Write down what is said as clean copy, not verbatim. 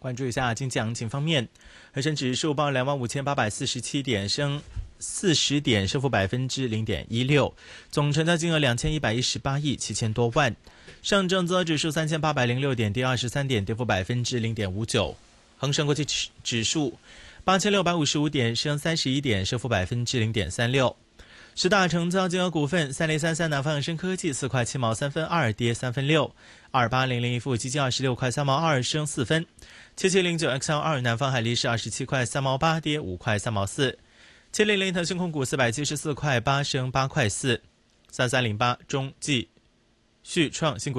关注一下经济行情方面，恒生指数报25,847点，升40点，升幅0.16%，总成交金额2118亿7千多万。上证综合指数3806点，跌23点，跌幅0.59%。恒生国际指数8655点，升31点，升幅0.36%。十大成交金额股份：3033南方恒生科技4块7毛3分2，跌3分6；2800一富基金26块3毛2，升4分；7709XL2南方海力士27块3毛8，跌5块3毛4；700腾讯控股474块8，升8块4；3308中继续创新股